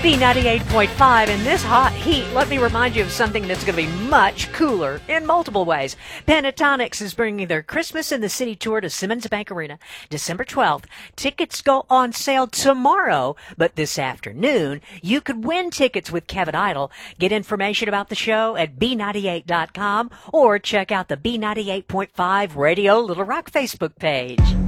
B98.5. In this hot heat, let me remind you of something that's going to be much cooler in multiple ways. Pentatonics is bringing their Christmas in the City tour to Simmons Bank Arena December 12th. Tickets go on sale tomorrow, but this afternoon, you could win tickets with Kevin Idle. Get information about the show at B98.com or check out the B98.5 Radio Little Rock Facebook page.